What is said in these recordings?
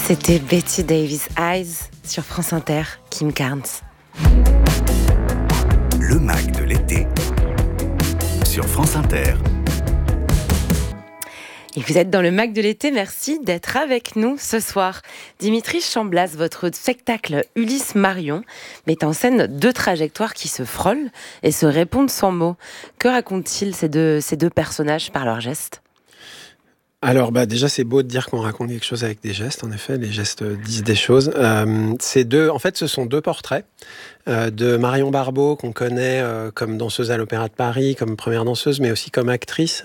C'était Betty Davis Eyes sur France Inter, Kim Carnes. Le Mac de l'été sur France Inter. Et vous êtes dans le Mac de l'été, merci d'être avec nous ce soir. Dimitri Chamblas, votre spectacle Ulysse Marion met en scène deux trajectoires qui se frôlent et se répondent sans mots. Que racontent-ils ces deux personnages par leurs gestes ? Alors déjà c'est beau de dire qu'on raconte quelque chose avec des gestes, en effet, les gestes disent des choses. Ce sont deux portraits de Marion Barbeau qu'on connaît comme danseuse à l'Opéra de Paris, comme première danseuse, mais aussi comme actrice.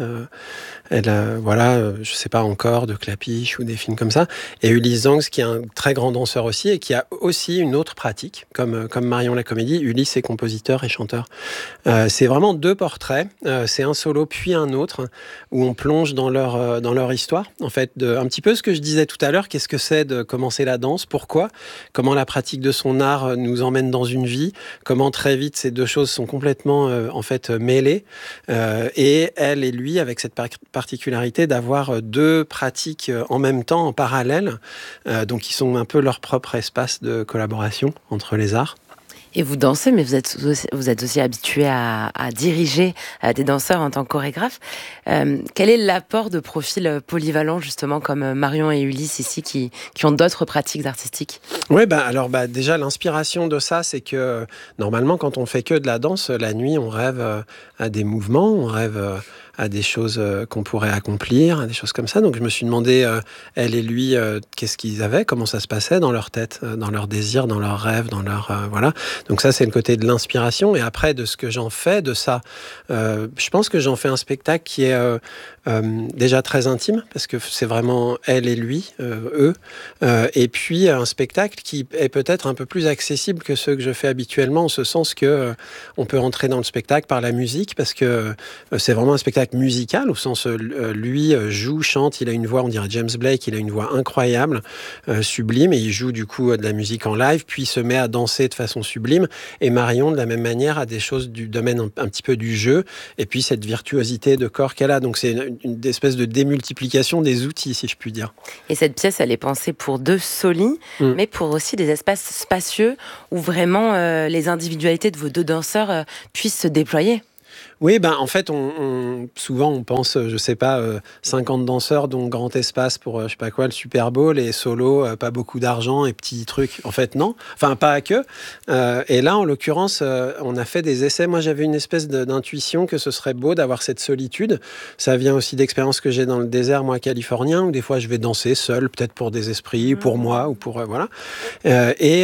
Je sais pas encore, de Clapiche ou des films comme ça. Et Ulysse Zangs, qui est un très grand danseur aussi et qui a aussi une autre pratique, comme Marion la comédie. Ulysse est compositeur et chanteur. C'est vraiment deux portraits. C'est un solo puis un autre où on plonge dans leur histoire. En fait, un petit peu ce que je disais tout à l'heure. Qu'est-ce que c'est de commencer la danse ? Pourquoi ? Comment la pratique de son art nous emmène dans une vie ? Comment très vite ces deux choses sont complètement mêlées ? Et elle et lui avec cette particularité d'avoir deux pratiques en même temps, en parallèle, donc qui sont un peu leur propre espace de collaboration entre les arts. Et vous dansez, mais vous êtes aussi habitué à diriger des danseurs en tant que chorégraphe. Quel est l'apport de profils polyvalents, justement, comme Marion et Ulysse ici, qui ont d'autres pratiques artistiques ? Oui, déjà, l'inspiration de ça, c'est que normalement, quand on fait que de la danse, la nuit, on rêve à des mouvements, on rêve à des choses qu'on pourrait accomplir, à des choses comme ça. Donc je me suis demandé, elle et lui, qu'est-ce qu'ils avaient, comment ça se passait dans leur tête, dans leurs désirs, dans leurs rêves, dans leur... voilà. Donc ça, c'est le côté de l'inspiration. Et après, de ce que j'en fais de ça, je pense que j'en fais un spectacle qui est déjà très intime, parce que c'est vraiment elle et lui, eux. Et puis un spectacle qui est peut-être un peu plus accessible que ceux que je fais habituellement, en ce sens que on peut rentrer dans le spectacle par la musique, parce que c'est vraiment un spectacle musical, au sens lui joue, chante, il a une voix, on dirait James Blake, il a une voix incroyable, sublime, et il joue du coup de la musique en live, puis se met à danser de façon sublime, et Marion de la même manière a des choses du domaine un petit peu du jeu, et puis cette virtuosité de corps qu'elle a, donc c'est une espèce de démultiplication des outils, si je puis dire. Et cette pièce, elle est pensée pour deux solis, mais pour aussi des espaces spacieux où vraiment les individualités de vos deux danseurs puissent se déployer. Oui, en fait, souvent on pense, 50 danseurs, donc grand espace pour, je sais pas quoi, le Super Bowl, et solo, pas beaucoup d'argent et petits trucs. En fait, non. Enfin, pas que. Et là, en l'occurrence, on a fait des essais. Moi, j'avais une espèce d'intuition que ce serait beau d'avoir cette solitude. Ça vient aussi d'expériences que j'ai dans le désert, moi, californien, où des fois, je vais danser seul, peut-être pour des esprits, pour moi, ou pour... voilà. Et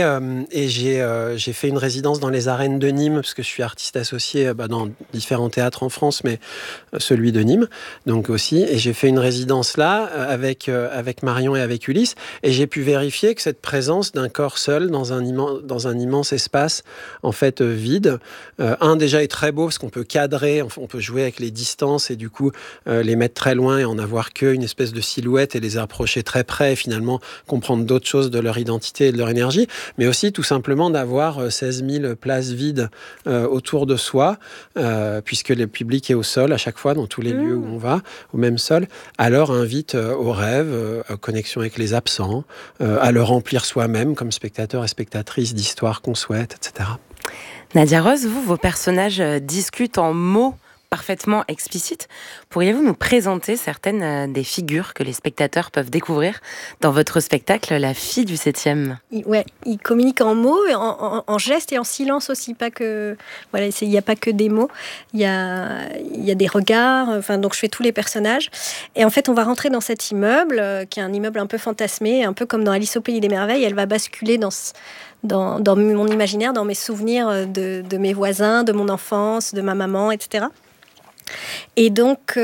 j'ai fait une résidence dans les arènes de Nîmes, parce que je suis artiste associé dans différents théâtres en France, mais celui de Nîmes, donc aussi. Et j'ai fait une résidence là, avec Marion et avec Ulysse, et j'ai pu vérifier que cette présence d'un corps seul dans un immense espace, en fait, vide, déjà est très beau, parce qu'on peut cadrer, on peut jouer avec les distances, et du coup, les mettre très loin, et en avoir qu'une espèce de silhouette, et les approcher très près, et finalement, comprendre d'autres choses de leur identité et de leur énergie, mais aussi, tout simplement, d'avoir 16 000 places vides autour de soi, puisque le public est au sol à chaque fois, dans tous les lieux où on va, au même sol, alors invite au rêve, à connexion avec les absents, à le remplir soi-même comme spectateur et spectatrice d'histoires qu'on souhaite, etc. Nadia Rose, vos personnages discutent en mots parfaitement explicites. Pourriez-vous nous présenter certaines des figures que les spectateurs peuvent découvrir dans votre spectacle La fille du 7e ? Il communique en mots, en gestes et en silence aussi. Pas que, voilà, il n'y a pas que des mots. Il y a des regards. Donc je fais tous les personnages. Et en fait, on va rentrer dans cet immeuble, qui est un immeuble un peu fantasmé, un peu comme dans Alice au pays des merveilles. Elle va basculer dans mon imaginaire, dans mes souvenirs de mes voisins, de mon enfance, de ma maman, etc. Et donc,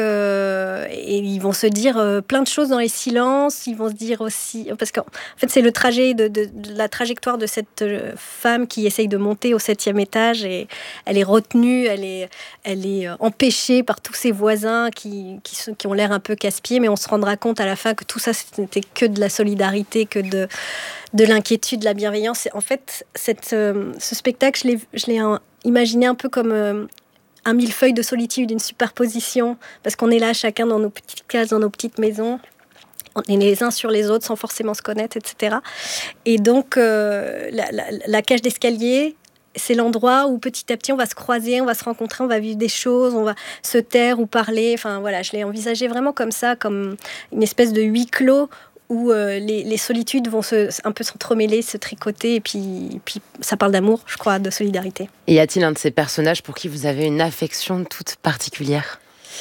ils vont se dire plein de choses dans les silences. Ils vont se dire aussi... Parce qu'en fait, c'est le trajet de la trajectoire de cette femme qui essaye de monter au 7e étage. Et elle est retenue, elle est empêchée par tous ses voisins qui ont l'air un peu casse-pieds. Mais on se rendra compte à la fin que tout ça, c'était que de la solidarité, que de l'inquiétude, de la bienveillance. En fait, ce spectacle, je l'ai imaginé un peu comme... un millefeuille de solitude, une superposition, parce qu'on est là chacun dans nos petites cases, dans nos petites maisons, on est les uns sur les autres sans forcément se connaître, etc. Et donc, la cage d'escalier, c'est l'endroit où petit à petit on va se croiser, on va se rencontrer, on va vivre des choses, on va se taire ou parler. Enfin voilà, je l'ai envisagé vraiment comme ça, comme une espèce de huis clos où les solitudes vont un peu s'entremêler, se tricoter, et puis ça parle d'amour, je crois, de solidarité. Et y a-t-il un de ces personnages pour qui vous avez une affection toute particulière ?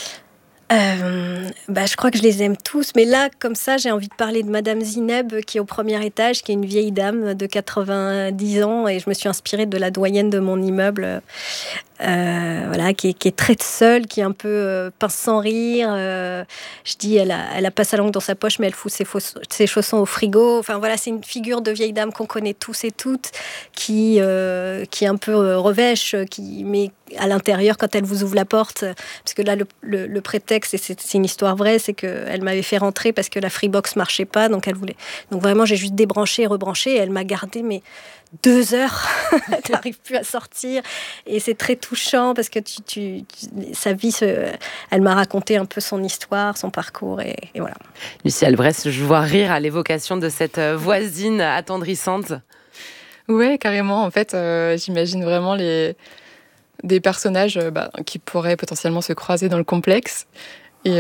Je crois que je les aime tous, mais là, comme ça, j'ai envie de parler de Madame Zineb, qui est au premier étage, qui est une vieille dame de 90 ans, et je me suis inspirée de la doyenne de mon immeuble, qui est très seule, qui est un peu pince sans rire. Je dis, elle a pas sa langue dans sa poche, mais elle fout ses chaussons au frigo. Enfin voilà, c'est une figure de vieille dame qu'on connaît tous et toutes, qui est un peu revêche, mais à l'intérieur, quand elle vous ouvre la porte, parce que là, le prétexte, et c'est une histoire vraie, c'est qu'elle m'avait fait rentrer parce que la Freebox marchait pas, donc elle voulait. Donc vraiment, j'ai juste débranché et rebranché, et elle m'a gardé, mais 2 heures, tu n'arrives plus à sortir, et c'est très touchant parce que sa vie, elle m'a raconté un peu son histoire, son parcours, et voilà. Lucie Albrecht, je vois rire à l'évocation de cette voisine attendrissante. Ouais, carrément. En fait, j'imagine vraiment des personnages qui pourraient potentiellement se croiser dans le complexe. Et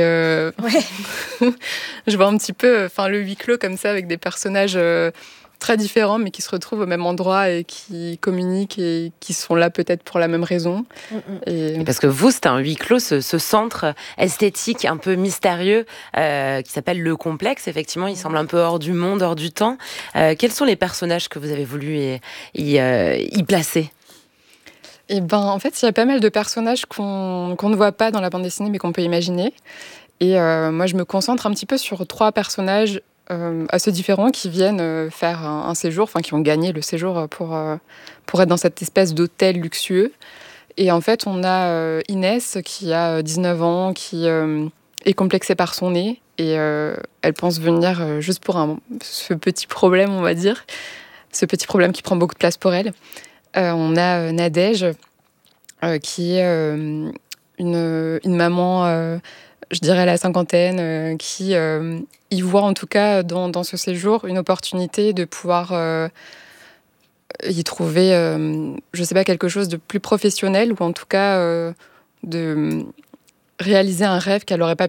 je vois un petit peu le huis clos comme ça, avec des personnages très différents, mais qui se retrouvent au même endroit et qui communiquent et qui sont là peut-être pour la même raison. Et parce que vous, c'est un huis clos, ce centre esthétique un peu mystérieux qui s'appelle Le Complexe. Effectivement, il semble un peu hors du monde, hors du temps. Quels sont les personnages que vous avez voulu y placer ? Et en fait, il y a pas mal de personnages qu'on ne voit pas dans la bande dessinée, mais qu'on peut imaginer. Et moi, je me concentre un petit peu sur 3 personnages assez différents qui viennent faire un séjour, qui ont gagné le séjour pour être dans cette espèce d'hôtel luxueux. Et en fait, on a Inès qui a 19 ans, qui est complexée par son nez. Et elle pense venir juste pour ce petit problème, on va dire. Ce petit problème qui prend beaucoup de place pour elle. On a Nadège, qui est une maman, je dirais à la cinquantaine, qui y voit en tout cas dans ce séjour une opportunité de pouvoir y trouver, je sais pas, quelque chose de plus professionnel, ou en tout cas de réaliser un rêve qu'elle n'aurait pas